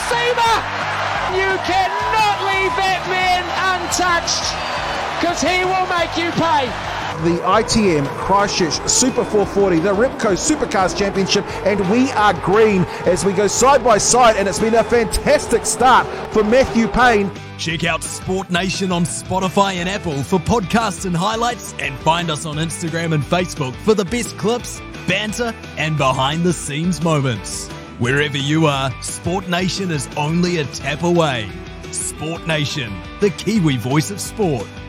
see that? You cannot leave that man untouched, because he will make you pay. The ITM Christchurch Super 440, the Repco Supercars Championship, and we are green as we go side by side, and it's been a fantastic start for Matthew Payne. Check out Sport Nation on Spotify and Apple for podcasts and highlights, and find us on Instagram and Facebook for the best clips, banter, and behind-the-scenes moments. Wherever you are, Sport Nation is only a tap away. Sport Nation, the Kiwi voice of sport.